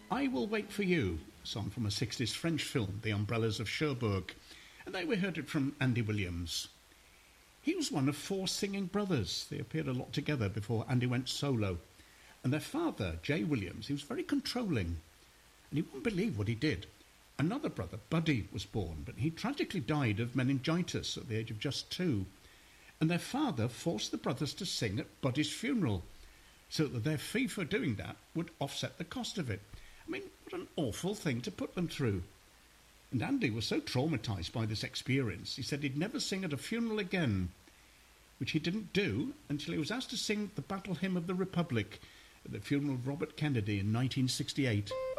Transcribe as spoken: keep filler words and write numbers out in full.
I Will Wait For You, a song from a sixties French film, The Umbrellas of Cherbourg, and there we heard it from Andy Williams. He was one of four singing brothers. They appeared a lot together before Andy went solo. And their father, Jay Williams, he was very controlling, and you wouldn't believe what he did. Another brother, Buddy, was born, but he tragically died of meningitis at the age of just two. And their father forced the brothers to sing at Buddy's funeral, so that their fee for doing that would offset the cost of it. I mean, what an awful thing to put them through. And Andy was so traumatised by this experience, he said he'd never sing at a funeral again, which he didn't do until he was asked to sing the Battle Hymn of the Republic at the funeral of Robert Kennedy in nineteen sixty-eight.